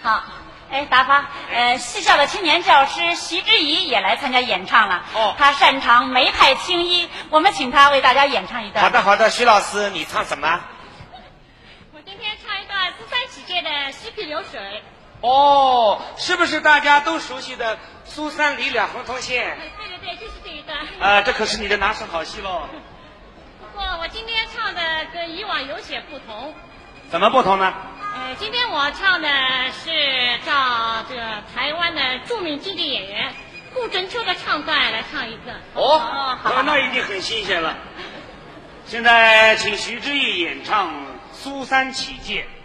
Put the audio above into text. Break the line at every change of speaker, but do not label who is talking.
好。哎，达发，戏校的青年教师徐之怡也来参加演唱了。
哦，
他擅长梅派青衣，我们请他为大家演唱一段。
好的，好的，徐老师，你唱什么？
我今天唱一段苏三起解的《西皮流水》。
哦，是不是大家都熟悉的苏三离了横通县？
对，就是这一段。
这可是你的拿手好戏喽。
不过我今天唱的跟以往有些不同。
怎么不同呢？
今天我唱的是照这个台湾的著名京剧演员顾真秋的唱段来唱一个。
好，那一定很新鲜了。现在请徐之毅演唱《苏三起解》。